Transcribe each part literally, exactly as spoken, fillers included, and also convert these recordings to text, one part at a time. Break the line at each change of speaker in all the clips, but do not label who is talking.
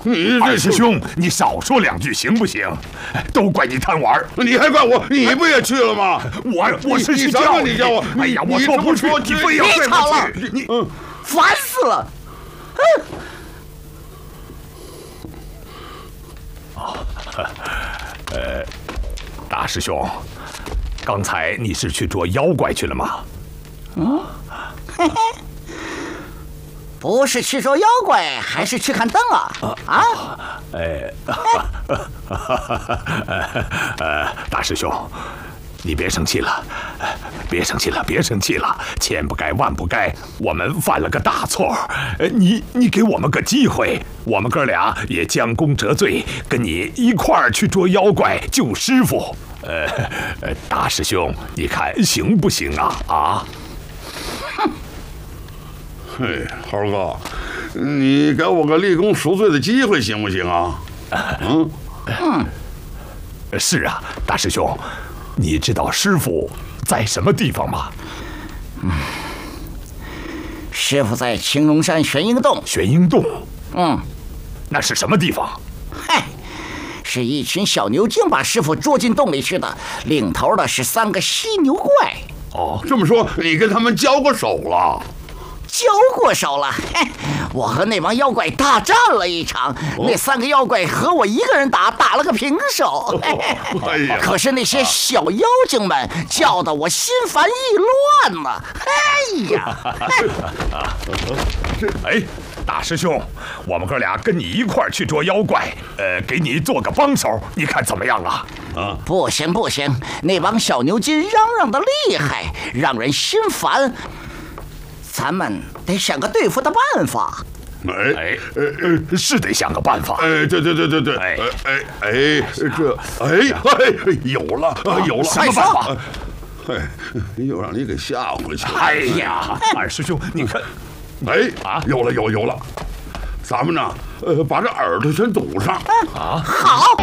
你
二师兄，你少说两句行不行？都怪你贪玩，
你还怪我？你不也去了吗？
我我是去叫你，
你叫我。
哎呀，我说不去，你非要
别吵了，
你
嗯，烦死了！
哦，呃，大师兄，刚才你是去捉妖怪去了吗？
嗯，嘿嘿。不是去捉妖怪，还是去看灯啊？啊？
哎，呃，大师兄，你别生气了，别生气了，别生气了，千不该万不该，我们犯了个大错。你你给我们个机会，我们哥俩也将功折罪，跟你一块儿去捉妖怪救师傅。呃，大师兄，你看行不行啊？啊？
嘿，猴哥，你给我个立功赎罪的机会行不行啊？嗯
嗯，
是啊，大师兄，你知道师傅在什么地方吗？
嗯，师傅在青龙山玄鹰洞。
玄鹰洞？
嗯，
那是什么地方？
嗨，是一群小牛精把师傅捉进洞里去的，领头的是三个犀牛怪。
哦，这么说你跟他们交过手了？
交过手了，嘿，我和那帮妖怪大战了一场，哦、那三个妖怪和我一个人打，打了个平手。哦、哎呀！可是那些小妖精们叫得我心烦意乱呢。哎呀！
哎，大师兄，我们哥俩跟你一块儿去捉妖怪，呃，给你做个帮手，你看怎么样啊？
啊！不行不行，那帮小牛筋嚷嚷的厉害，让人心烦。咱们得想个对付的办法。
哎
哎呃是得想个办法。
哎，对对对对对。哎哎哎，这哎哎有了有了，
什么办法？
哎，又让你给吓回去了。
哎呀，二师兄，你看，
哎啊，有了有有了，咱们呢，呃，把这耳朵全堵上。
啊，好。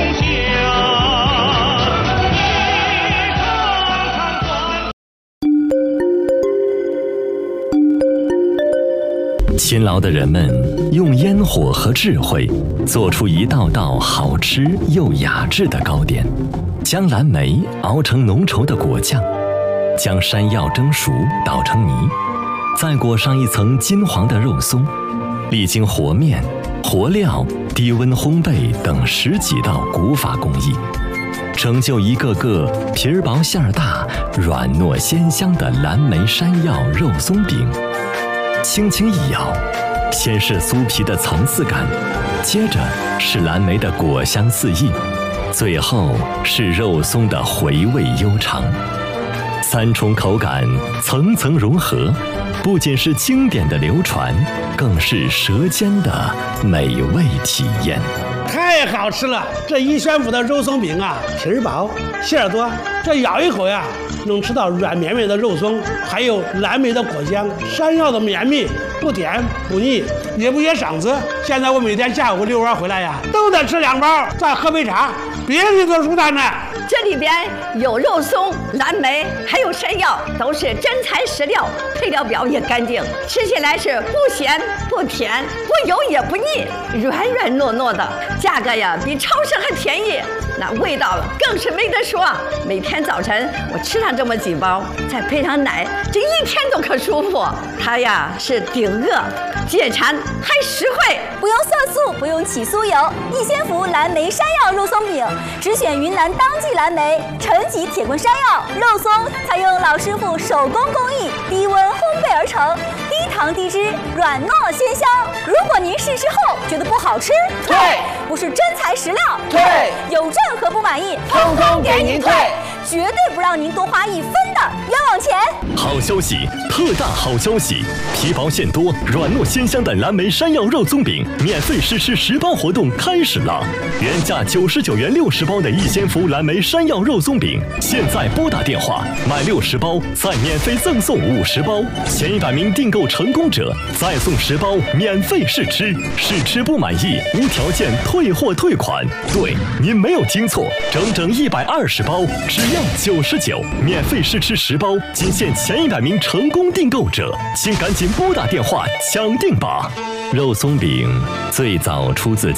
勤劳的人们用烟火和智慧做出一道道好吃又雅致的糕点，将蓝莓熬成浓稠的果酱，将山药蒸熟捣成泥，再裹上一层金黄的肉松，历经和面、和料、低温烘焙等十几道古法工艺，成就一个个皮儿薄馅儿大、软糯鲜香的蓝莓山药肉松饼。轻轻一咬，先是酥皮的层次感，接着是蓝莓的果香四溢，最后是肉松的回味悠长。三重口感层层融合，不仅是经典的流传，更是舌尖的美味体验。
太好吃了！这一宣府的肉松饼啊，皮儿薄，馅儿多，这咬一口呀，能吃到软绵绵的肉松，还有蓝莓的果香，山药的绵密，不甜不腻，也不噎嗓子。现在我每天下午遛弯回来呀，都得吃两包，再喝杯茶，别提多舒坦了。
这里边有肉松、蓝莓，还有山药，都是真材实料，配料表也干净，吃起来是不咸不甜，不油也不腻，软软糯糯的，价格呀比超市还便宜，那味道更是没得说。每天早晨我吃上这么几包，再配上奶，这一天都可舒服。它呀是顶饿、解馋还实惠，
不用色素，不用起酥油，一仙福蓝莓山药肉松饼，只选云南当季蓝莓、陈吉铁棍山药肉松，采用老师傅手工工艺，低温烘焙而成，低糖低脂，软糯鲜香。如果您试吃后觉得不好吃，
退；
不是真材实料，
退；
有任何不满意，
通通给您退，
绝对不让您多花一分的冤枉钱。
好消息，特大好消息！皮薄馅多、软糯鲜香的蓝莓山药肉松饼免费试吃十包活动开始了！原价九十九元六十包的一仙福蓝莓山药肉松饼，现在拨打电话买六十包，再免费赠送五十包，前一百名订购成功者再送十包免费试吃，试吃不满意无条件退货退款。对，您没有听错，整整一百二十包，只要九十九，免费试吃十包，仅限前一百名成功订购者，请赶紧拨打电话抢订吧！肉松饼最早出自